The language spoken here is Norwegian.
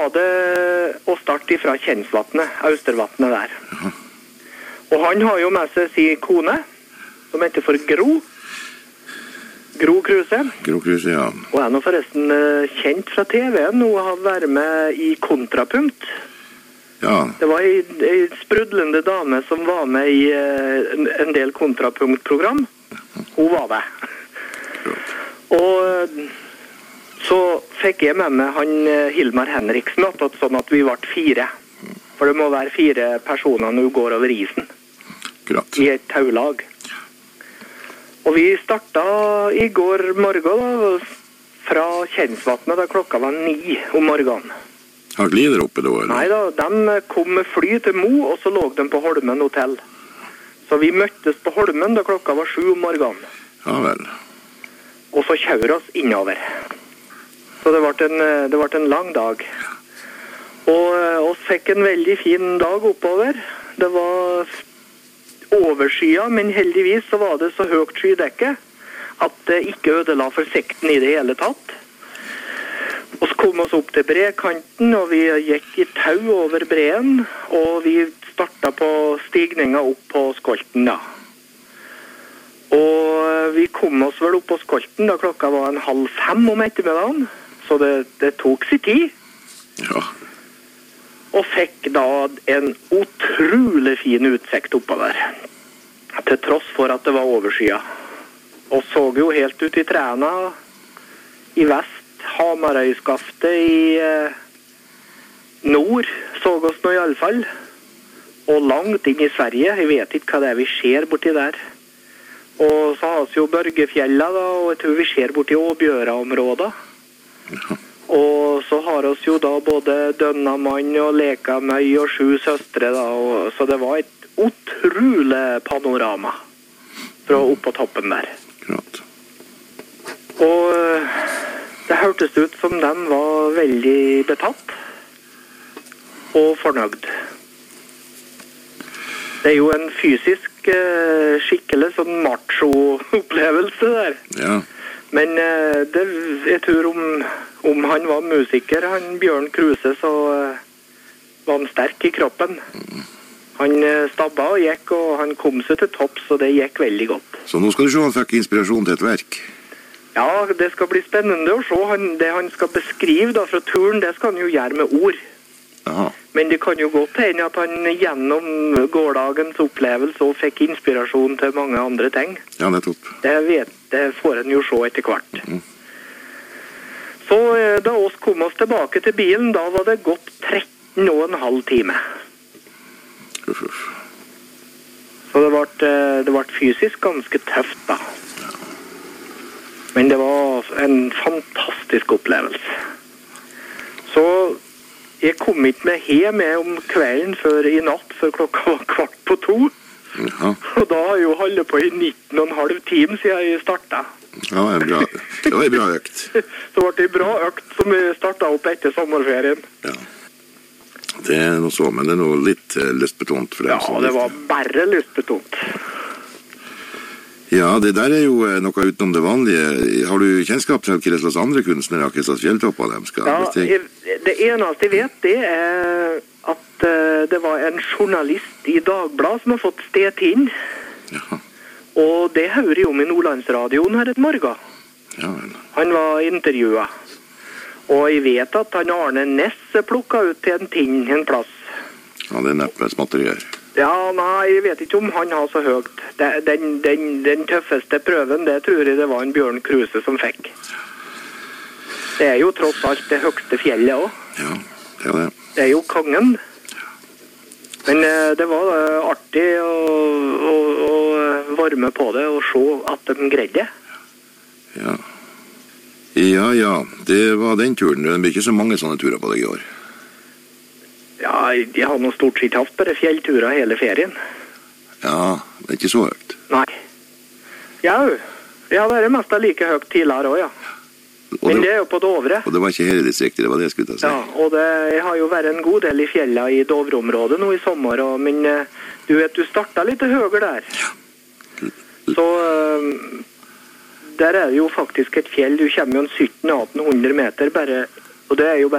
var det å starte fra Kjensvatnet, Austervatnet der. Jaha. Og han har jo med seg sin kone, som heter for Gro. Gro Kruse. Gro Kruse, ja. Og er nå forresten kjent fra TV-en, og har vært med i Kontrapunkt. Ja. Det var en sprudlende dame som var med i en del Kontrapunkt-program. Hun var det. Og så fikk jeg med meg han Hilmar Henriksen, sånn at vi ble 4. For det må være 4 personer når du går over isen. Akkurat. I et taulag. Og vi startet i går morgen da, fra Kjensvatnet da klokka var 9 om morgenen. Har glider oppe da, eller? Nei da, de kom med fly til Mo, og så lå de på Holmen hotell. Så vi møttes på Holmen da klokka var 7 om morgenen. Ja vel. Og så kjører oss innover. Så det ble en lang dag. Og oss fikk en veldig fin dag oppover. Det var overskya, men heldigvis så var det så høyt skydekke at det ikke ødela for sikten i det hele tatt. Og så kom oss opp til brekanten, og vi gikk i tau over breen, og vi startet på stigninga opp på Skolten da. Og vi kom oss vel opp på Skolten da klokka var 4:30 om ettermiddagen, så det tok sin tid. Ja. Og fikk da en utrolig fin utsikt oppover, til tross for at det var overskya. Og så jo helt ut i trærne i vest, Hamarøyskaftet i nord, så oss nå i alle fall. Og langt inn i Sverige, jeg vet ikke hva det vi ser borti der. Og så har vi jo Børgefjella da, og jeg tror vi ser borti Åbjøra-området. Ja. Og så har vi jo da både Dønnamann og Lekamøy og 7 søstre da, så det var et utrolig panorama fra opp på toppen der. Akkurat. Og det hørtes ut som de var veldig betatt og fornøyd. Det er jo en fysisk skikkelig sånn macho-opplevelse der. Ja. Men jeg tror om han var musiker, han Bjørn Kruse, så var han sterk i kroppen. Han stabba og gikk, og han kom seg til topps, og det gikk veldig godt. Så nå skal du se han fikk inspirasjon til et verk. Ja, det skal bli spennende å se. Det han skal beskrive da fra turen, det skal han jo gjøre med ord. Aha. Men det kan jo godt hende at han gjennom gårdagens opplevelse og fikk inspirasjon til mange andre ting. Ja, nettopp. Det får han jo se etter hvert. Så da oss kom oss tilbake til bilen, da var det gått 13,5 timer. Uff, uff. Så det ble fysisk ganske tøft da. Men det var en fantastisk opplevelse. Så jeg kom ikke med hjem om kvelden før i natt, før klokka var 1:15. Ja. Og da har jeg jo holdt på i 19,5 timer siden jeg startet. Ja, det er bra. Det var en bra økt. Så ble det en bra økt som vi startet opp etter sommerferien. Ja. Det er noe så, men det er noe litt lystbetont for dem. Ja, det var bare lystbetont. Ja, det der er jo noe utenom det vanlige. Har du kjennskap til hva slags andre kunstnere, hva slags fjelltopper de skal bestige? Ja, det eneste jeg vet, det er at det var en journalist i Dagbladet som har fått sted inn. Ja. Og det hører jo om i Nordlandsradioen her et morgen. Ja, vel. Han var intervjuet. Og jeg vet at han Arne Næss plukket ut til en ting en plass. Ja, det er neppe småtterier. Ja, nei, jeg vet ikke om han har så høyt. Den tøffeste prøven, det tror jeg det var en Bjørn Kruse som fikk. Det er jo tross alt det høyeste fjellet også. Ja, det er det. Det er jo kongen. Men det var artig å være med på det og se at de greide det. Ja. Ja, det var den turen. Det blir ikke så mange sånne turer på deg i år. Ja, jeg har nå stort sett haft bare fjellturer hele ferien. Ja, det er ikke så høyt. Nei. Ja, jeg har vært mest like høyt tidligere også, ja. Men det er jo på Dovre. Og det var ikke hele distriktet, det var det jeg skulle ta seg. Ja, og jeg har jo vært en god del i fjellene i Dovre-området nå i sommer, men du vet, du startet litt høyere der. Ja. Så der er det jo faktisk et fjell, du kommer jo en 1700-1800 meter bare, og det er jo bare